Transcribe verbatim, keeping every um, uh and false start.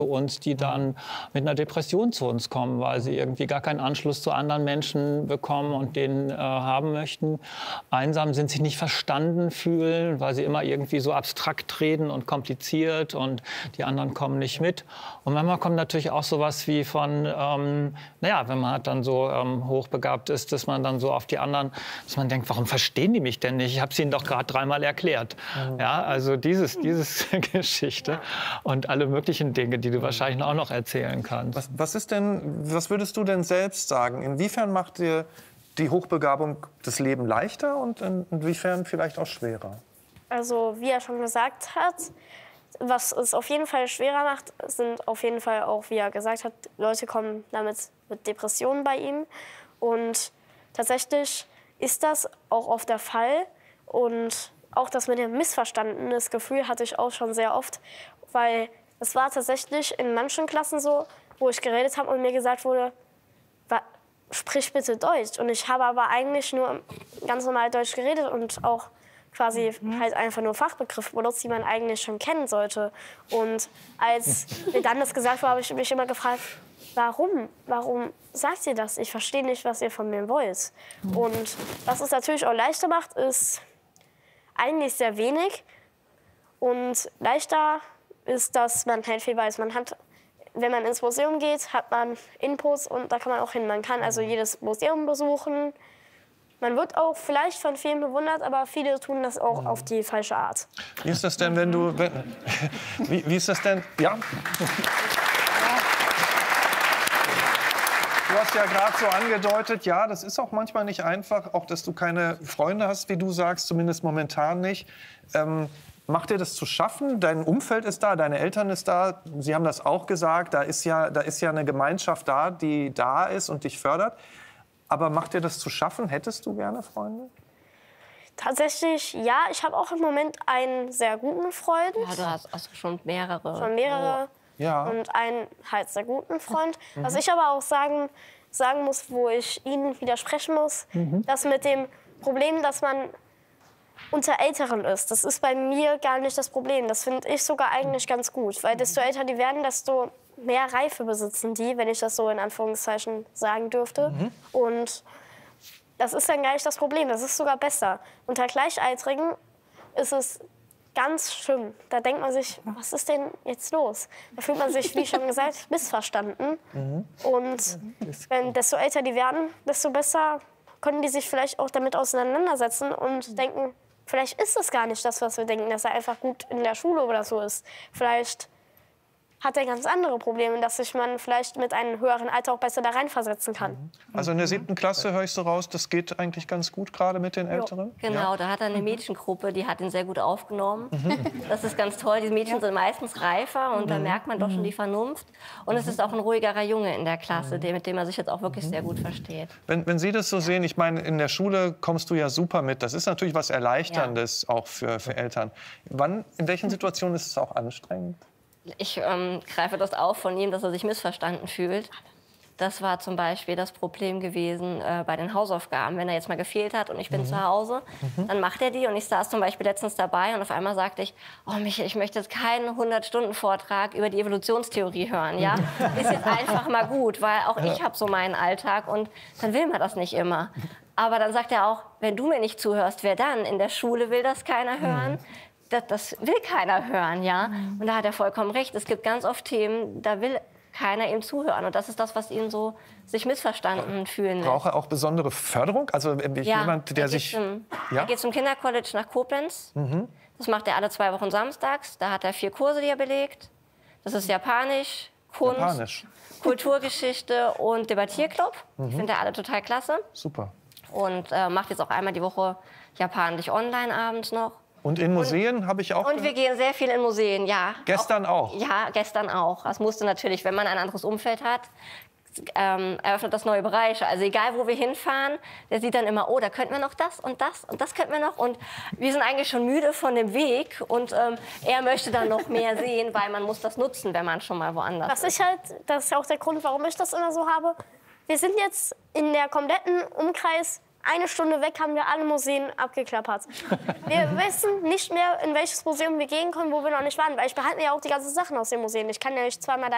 uns, die dann mit einer Depression zu uns kommen, weil sie irgendwie gar keinen Anschluss zu anderen Menschen bekommen und den äh, haben möchten. Einsam sind, sich nicht verstanden fühlen, weil sie immer irgendwie so abstrakt reden und kompliziert und die anderen kommen nicht mit. Und manchmal kommt natürlich auch sowas wie von, ähm, naja, wenn man halt dann so ähm, hochbegabt ist, dass man dann so auf die anderen, dass man denkt, warum verstehen die mich denn nicht? Ich habe es ihnen doch gerade dreimal erklärt. Mhm. Ja, also dieses, dieses Geschichte und alle möglichen Dinge, die du wahrscheinlich auch noch erzählen kannst. Was, was ist denn, was würdest du denn selbst sagen? Inwiefern macht dir die Hochbegabung das Leben leichter und in, inwiefern vielleicht auch schwerer? Also, wie er schon gesagt hat, was es auf jeden Fall schwerer macht, sind auf jeden Fall auch, wie er gesagt hat, Leute kommen damit mit Depressionen bei ihm. Und tatsächlich ist das auch oft der Fall. Und auch das mit dem missverstandenen Gefühl hatte ich auch schon sehr oft, weil es war tatsächlich in manchen Klassen so, wo ich geredet habe und mir gesagt wurde, sprich bitte Deutsch. Und ich habe aber eigentlich nur ganz normal Deutsch geredet und auch quasi mhm. halt einfach nur Fachbegriffe benutzt, die man eigentlich schon kennen sollte. Und als mir dann das gesagt wurde, habe ich mich immer gefragt, warum? Warum sagt ihr das? Ich verstehe nicht, was ihr von mir wollt. Mhm. Und was es natürlich auch leichter macht, ist eigentlich sehr wenig. Und leichter ist, dass man halt viel weiß. Man hat, wenn man ins Museum geht, hat man Inputs und da kann man auch hin. Man kann also jedes Museum besuchen. Man wird auch vielleicht von vielen bewundert, aber viele tun das auch auf die falsche Art. Wie ist das denn, wenn du... Wenn, wie, wie ist das denn... Ja? Du hast ja gerade so angedeutet, ja, das ist auch manchmal nicht einfach, auch dass du keine Freunde hast, wie du sagst, zumindest momentan nicht. Ähm, Macht dir das zu schaffen? Dein Umfeld ist da, deine Eltern ist da. Sie haben das auch gesagt. Da ist ja, da ist ja eine Gemeinschaft da, die da ist und dich fördert. Aber macht dir das zu schaffen? Hättest du gerne Freunde? Tatsächlich, ja. Ich habe auch im Moment einen sehr guten Freund. Ja, du hast also schon mehrere. Schon mehrere. Ja. Und einen halt sehr guten Freund. Mhm. Was ich aber auch sagen, sagen muss, wo ich Ihnen widersprechen muss, mhm. das mit dem Problem, dass man unter Älteren ist. Das ist bei mir gar nicht das Problem. Das finde ich sogar eigentlich ganz gut. Weil desto älter die werden, desto mehr Reife besitzen die, wenn ich das so in Anführungszeichen sagen dürfte. Mhm. Und das ist dann gar nicht das Problem. Das ist sogar besser. Unter Gleichaltrigen ist es ganz schlimm. Da denkt man sich, was ist denn jetzt los? Da fühlt man sich, wie schon gesagt, missverstanden. Mhm. Und wenn, desto älter die werden, desto besser können die sich vielleicht auch damit auseinandersetzen und denken, vielleicht ist es gar nicht das, was wir denken, dass er einfach gut in der Schule oder so ist. Vielleicht hat er ganz andere Probleme, dass sich man vielleicht mit einem höheren Alter auch besser da reinversetzen kann. Also in der siebten Klasse höre ich so raus, das geht eigentlich ganz gut, gerade mit den Älteren? Genau, ja. Da hat er eine Mädchengruppe, die hat ihn sehr gut aufgenommen. Mhm. Das ist ganz toll. Die Mädchen sind meistens reifer und mhm. da merkt man doch schon die Vernunft. Und es ist auch ein ruhigerer Junge in der Klasse, mhm. mit dem er sich jetzt auch wirklich mhm. sehr gut versteht. Wenn, wenn Sie das so sehen, ich meine, in der Schule kommst du ja super mit. Das ist natürlich was Erleichterndes ja. auch für, für Eltern. Wann, in welchen Situationen ist es auch anstrengend? Ich ähm, greife das auf von ihm, dass er sich missverstanden fühlt. Das war zum Beispiel das Problem gewesen äh, bei den Hausaufgaben. Wenn er jetzt mal gefehlt hat und ich bin mhm. zu Hause, mhm. dann macht er die. Und ich saß zum Beispiel letztens dabei und auf einmal sagte ich, oh Michael, ich möchte jetzt keinen hundert-Stunden-Vortrag über die Evolutionstheorie hören. Ja? Ist jetzt einfach mal gut, weil auch ich habe so meinen Alltag und dann will man das nicht immer. Aber dann sagt er auch, wenn du mir nicht zuhörst, wer dann? In der Schule will das keiner hören. Mhm. Das, das will keiner hören, ja. Und da hat er vollkommen recht. Es gibt ganz oft Themen, da will keiner ihm zuhören. Und das ist das, was ihn so sich missverstanden fühlen lässt. Braucht er auch besondere Förderung? Also ja, jemand, der sich... Zum, ja? Er geht zum Kindercollege nach Koblenz. Mhm. Das macht er alle zwei Wochen samstags. Da hat er vier Kurse, die er belegt. Das ist Japanisch, Kunst, Japanisch. Kulturgeschichte und Debattierclub. Mhm. Die finden alle total klasse. Super. Und äh, macht jetzt auch einmal die Woche Japanisch online abends noch. Und in Museen habe ich auch... Und wir gehen sehr viel in Museen, ja. Gestern auch? auch? Ja, gestern auch. Das musste natürlich, wenn man ein anderes Umfeld hat, ähm, eröffnet das neue Bereiche. Also egal, wo wir hinfahren, der sieht dann immer, oh, da könnten wir noch das und das und das könnten wir noch. Und wir sind eigentlich schon müde von dem Weg. Und ähm, er möchte dann noch mehr sehen, weil man muss das nutzen, wenn man schon mal woanders Was ist. Ich halt, das ist auch der Grund, warum ich das immer so habe. Wir sind jetzt in der kompletten Umkreis eine Stunde weg, haben wir alle Museen abgeklappert. Wir wissen nicht mehr, in welches Museum wir gehen können, wo wir noch nicht waren. Weil ich behalte ja auch die ganzen Sachen aus den Museen. Ich kann ja nicht zweimal da